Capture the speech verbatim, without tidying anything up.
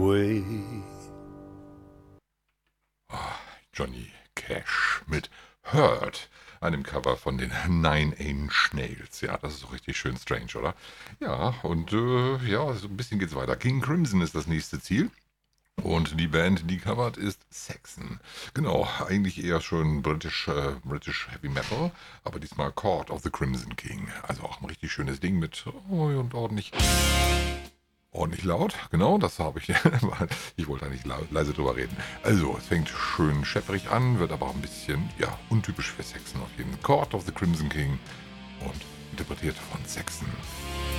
way. Johnny Cash mit Hurt, einem Cover von den Nine Inch Nails. Ja, das ist doch richtig schön strange, oder? Ja, und äh, ja, so ein bisschen geht's weiter. King Crimson ist das nächste Ziel. Und die Band, die covert, ist Saxon. Genau, eigentlich eher schon British, äh, British Heavy Metal, aber diesmal Court of the Crimson King. Also auch ein richtig schönes Ding mit oh, und ordentlich, ordentlich laut. Genau, das habe ich. Ich wollte eigentlich leise drüber reden. Also, es fängt schön schepperig an, wird aber auch ein bisschen, ja, untypisch für Saxon auf jeden Fall. Court of the Crimson King und interpretiert von Saxon.